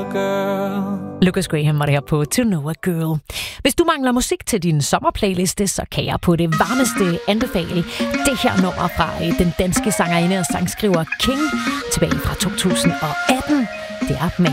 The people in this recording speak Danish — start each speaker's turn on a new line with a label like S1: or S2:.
S1: a girl.
S2: Lucas Graham var det her på To Know a Girl. Hvis du mangler musik til din sommerplayliste, så kan jeg på det varmeste anbefale det her nummer fra den danske sangerinde og sangskriver King tilbage fra 2018. Det er